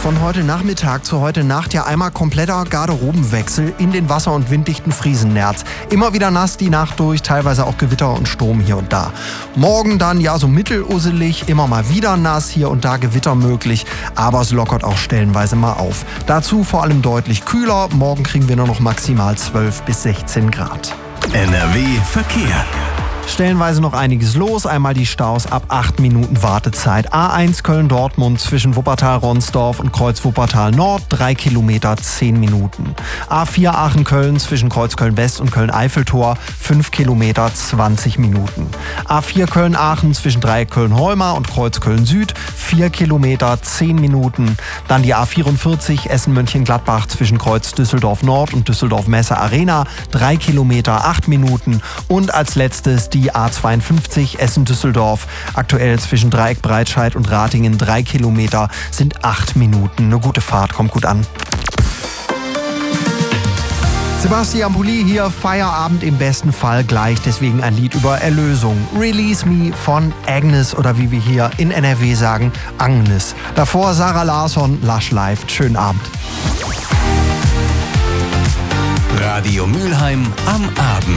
Von heute Nachmittag zu heute Nacht ja einmal kompletter Garderobenwechsel in den wasser- und winddichten Friesennerz. Immer wieder nass die Nacht durch, teilweise auch Gewitter und Sturm hier und da. Morgen dann ja so mittelusselig, immer mal wieder nass, hier und da Gewitter möglich, aber es lockert auch stellenweise mal auf. Dazu vor allem deutlich kühler, morgen kriegen wir nur noch maximal 12 bis 16 Grad. NRW Verkehr. Stellenweise noch einiges los. Einmal die Staus ab 8 Minuten Wartezeit. A1 Köln-Dortmund zwischen Wuppertal-Ronsdorf und Kreuz Wuppertal-Nord, 3 Kilometer, 10 Minuten. A4 Aachen-Köln zwischen Kreuz Köln-West und Köln-Eiffeltor, 5 Kilometer, 20 Minuten. A4 Köln-Aachen zwischen Dreieck Köln-Holmer und Kreuz Köln-Süd, 4 Kilometer, 10 Minuten. Dann die A44 Essen-Mönchengladbach zwischen Kreuz Düsseldorf-Nord und Düsseldorf-Messe-Arena, 3 Kilometer, 8 Minuten. Und als letztes die A52 Essen-Düsseldorf, aktuell zwischen Dreieck Breitscheid und Ratingen 3 Kilometer, sind 8 Minuten. Eine gute Fahrt, kommt gut an. Sebastian Pulli hier, Feierabend im besten Fall gleich, deswegen ein Lied über Erlösung. Release Me von Agnes oder wie wir hier in NRW sagen, Agnes. Davor Sarah Larsson, Lush Life. Schönen Abend. Radio Mülheim am Abend.